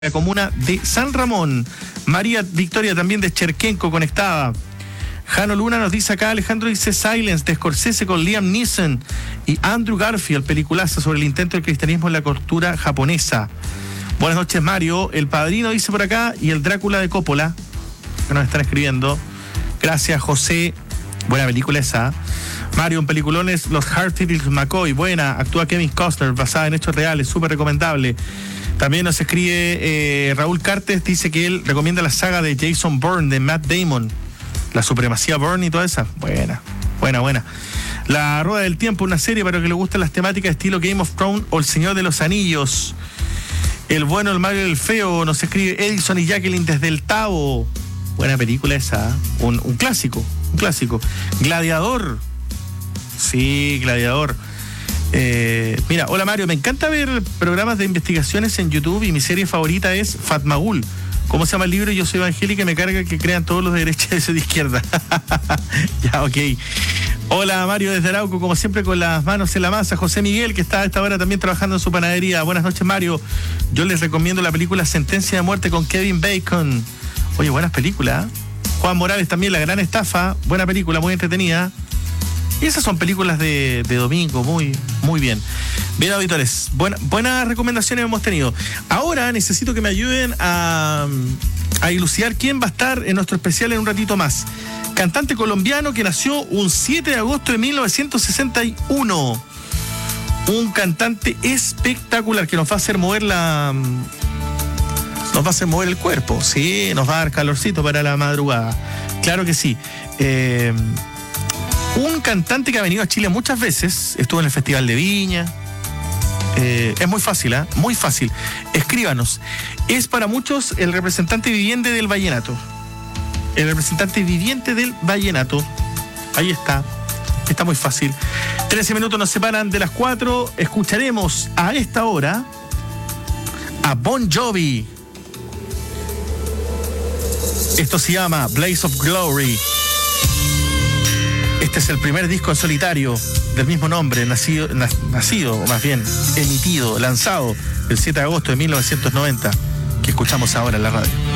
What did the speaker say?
la comuna de San Ramón. María Victoria también de Cherquenco conectada. Jano Luna nos dice acá, Alejandro dice Silence de Scorsese con Liam Neeson y Andrew Garfield, peliculaza sobre el intento del cristianismo en la cultura japonesa. Buenas noches, Mario. El Padrino dice por acá y el Drácula de Coppola, que nos están escribiendo. Gracias, José. Buena película esa. Mario, en peliculones Los Hartfield McCoy, buena. Actúa Kevin Costner, basada en hechos reales, súper recomendable. También nos escribe Raúl Cartes, dice que él recomienda la saga de Jason Bourne, de Matt Damon. La supremacía Bourne y toda esa. Buena. La Rueda del Tiempo, una serie para que le gustan las temáticas estilo Game of Thrones o El Señor de los Anillos. El bueno, el malo y el feo, nos escribe Edison y Jacqueline desde el Tavo. Buena película esa, un clásico. Gladiador. Sí, Gladiador. Mira, hola Mario, me encanta ver programas de investigaciones en YouTube y mi serie favorita es Fatmagul. ¿Cómo se llama el libro? Yo soy evangélica y me carga que crean todos los de derecha y de izquierda. Ya, ok. Hola Mario desde Arauco, como siempre con las manos en la masa. José Miguel, que está a esta hora también trabajando en su panadería. Buenas noches, Mario. Yo les recomiendo la película Sentencia de Muerte con Kevin Bacon. Oye, buenas películas. Juan Morales también, La Gran Estafa. Buena película, muy entretenida. Y esas son películas de domingo, muy bien. Bien, auditores, buenas recomendaciones hemos tenido. Ahora necesito que me ayuden a dilucidar quién va a estar en nuestro especial en un ratito más. Cantante colombiano que nació un 7 de agosto de 1961. Un cantante espectacular que nos va a hacer mover el cuerpo, sí, nos va a dar calorcito para la madrugada. Claro que sí. Un cantante que ha venido a Chile muchas veces, estuvo en el Festival de Viña. Es muy fácil, muy fácil. Escríbanos. Es para muchos el representante viviente del vallenato. El representante viviente del vallenato. Ahí está. Está muy fácil. 13 minutos nos separan de las 4. Escucharemos a esta hora a Bon Jovi. Esto se llama Blaze of Glory. Este es el primer disco en solitario del mismo nombre, nacido, o más bien emitido, lanzado el 7 de agosto de 1990, que escuchamos ahora en la radio.